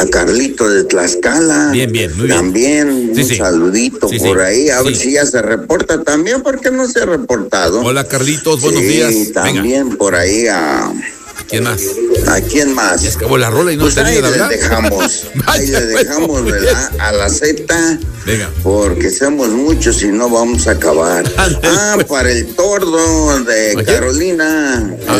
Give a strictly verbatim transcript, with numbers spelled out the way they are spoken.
a Carlito de Tlaxcala. Bien, bien, muy bien. También Sí, un sí. saludito Sí, por sí. ahí, a ver Sí. si ya se reporta también, porque no se ha reportado. Hola, Carlitos, buenos Sí, días. también Venga. por ahí a... ¿Quién más? ¿A quién más? Ya se acabó la rola y no Pues termina ahí de le hablar. dejamos, ahí Vaya, le bueno, dejamos, muy bien. ¿verdad? A la Z, Venga. porque somos muchos y no vamos a acabar. Ándale, Ah, pues. para el tordo de ¿A quién? Carolina. Ah.